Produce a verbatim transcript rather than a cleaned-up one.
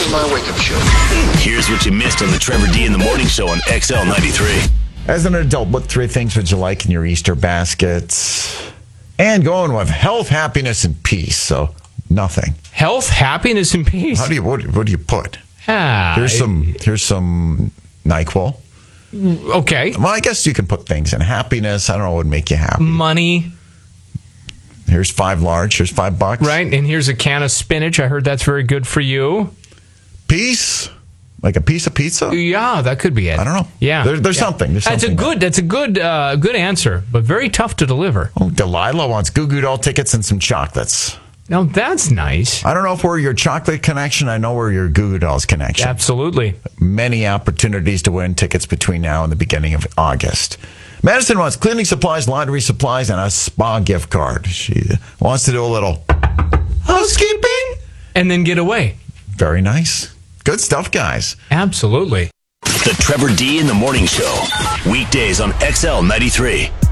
on my wake-up show. Here's what you missed on the Trevor D in the Morning Show on X L ninety-three. As an adult, what three things would you like in your Easter baskets? And going with health, happiness, and peace. So nothing. Health, happiness, and peace. How do you what, what do you put? Ah, Here's some here's some NyQuil. Okay. Well, I guess you can put things in happiness. I don't know what would make you happy. Money. Here's five large. Here's five bucks. Right, and here's a can of spinach. I heard that's very good for you. Peace, like a piece of pizza. Yeah, that could be it. I don't know. Yeah, there, there's yeah. something. There's that's something a good. there. That's a good. Uh, good answer, but very tough to deliver. Oh, Delilah wants Goo Goo Doll tickets and some chocolates. Now that's nice. I don't know if we're your chocolate connection. I know we're your Goo Goo Dolls connection. Absolutely. Many opportunities to win tickets between now and the beginning of August. Madison wants cleaning supplies, laundry supplies, and a spa gift card. She wants to do a little housekeeping and then get away. Very nice. Good stuff, guys. Absolutely. The Trevor D in the Morning Show. Weekdays on X L ninety-three.